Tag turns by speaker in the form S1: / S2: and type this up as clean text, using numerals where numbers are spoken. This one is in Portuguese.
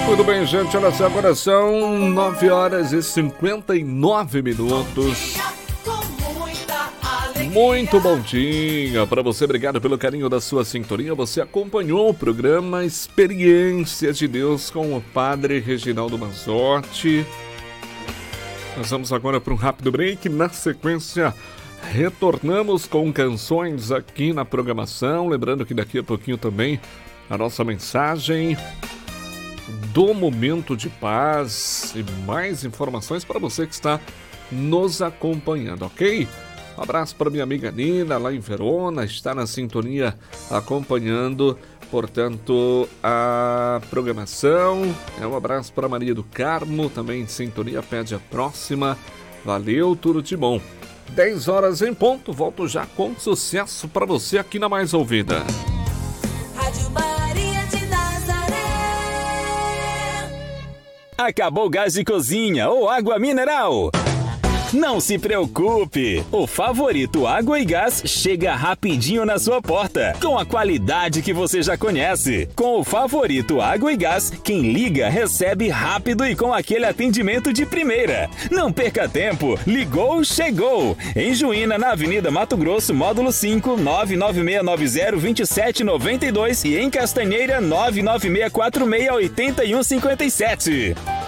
S1: Tudo bem, gente? Olha só, agora são 9 horas e 59 minutos. Muito bom dia para você, obrigado pelo carinho da sua sintonia. Você acompanhou o programa Experiências de Deus com o Padre Reginaldo Manzotti. Nós vamos agora para um rápido break. Na sequência, retornamos com canções aqui na programação. Lembrando que daqui a pouquinho também a nossa mensagem do Momento de Paz e mais informações para você que está nos acompanhando, ok? Um abraço para minha amiga Nina, lá em Verona, está na sintonia acompanhando, portanto, a programação. Um abraço para Maria do Carmo, também em sintonia, pede a próxima. Valeu, tudo de bom. 10 horas em ponto, volto já com sucesso para você aqui na Mais Ouvida.
S2: Rádio Maria de Nazaré.
S3: Acabou gás de cozinha ou água mineral? Não se preocupe! O Favorito Água e Gás chega rapidinho na sua porta, com a qualidade que você já conhece. Com o Favorito Água e Gás, quem liga recebe rápido e com aquele atendimento de primeira. Não perca tempo, ligou, chegou! Em Juína, na Avenida Mato Grosso, módulo 5, 996902792 e em Castanheira, 996468157.